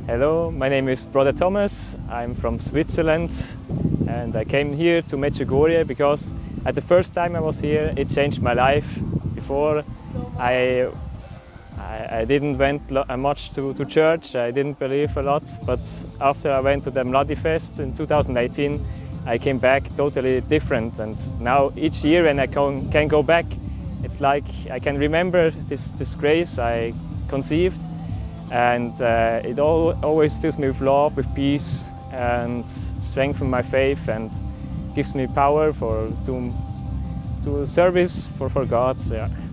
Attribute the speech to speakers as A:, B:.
A: Hello, my name is Brother Thomas. I'm from Switzerland and I came here to Medjugorje because at the first time I was here it changed my life. Before I didn't went much to church, I didn't believe a lot, but after I went to the Mladi Fest in 2018 I came back totally different, and now each year when I can go back it's like I can remember this grace I conceived. And it always fills me with love, with peace, and strengthens my faith, and gives me power to service for God. Yeah.